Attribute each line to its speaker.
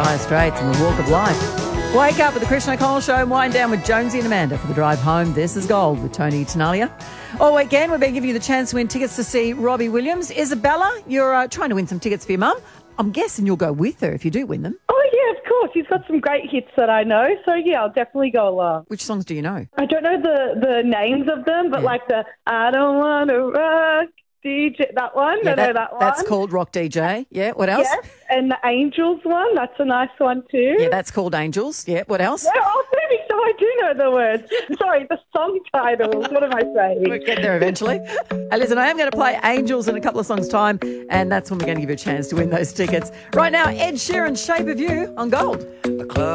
Speaker 1: Dire Straits and The Walk of Life. Wake up with the Christian O'Connell Show and wind down with Jonesy and Amanda for the drive home. This is Gold with Tony Tenalia. All weekend, we've been giving you the chance to win tickets to see Robbie Williams. Isabella, you're trying to win some tickets for your mum. I'm guessing you'll go with her if you do win them.
Speaker 2: Oh, yeah, of course. He's got some great hits that I know. So, yeah, I'll definitely go along.
Speaker 1: Which songs do you know?
Speaker 2: I don't know the names of them, but like the I Don't Want to Rock DJ, that one.
Speaker 1: Yeah,
Speaker 2: I know that one.
Speaker 1: That's called Rock DJ. Yeah, what else?
Speaker 2: Yes, and the Angels one. That's a nice one too.
Speaker 1: Yeah, that's called Angels. Yeah, what else?
Speaker 2: Yeah, oh, maybe so. I do know the words. Sorry, the song titles. What am I saying?
Speaker 1: We'll get there eventually. Hey, listen, I am going to play Angels in a couple of songs' time, and that's when we're going to give you a chance to win those tickets. Right now, Ed Sheeran's Shape of You on Gold.